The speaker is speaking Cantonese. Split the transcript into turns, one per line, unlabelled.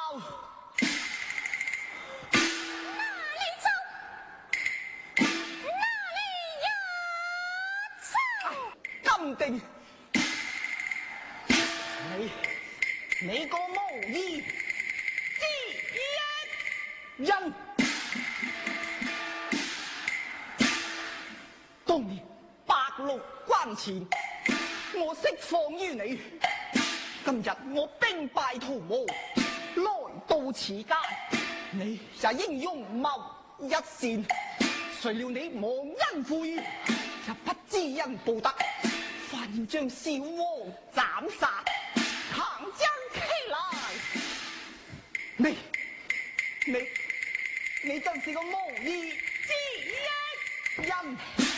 金定，你個無義之人，當年白鹿關前，我釋放於你。今日我兵敗逃亡，來到此間，你也英勇謀一線，誰料你忘恩負義，也不知恩報德，反要將小王斬殺，強將起來。你真是個無義之人。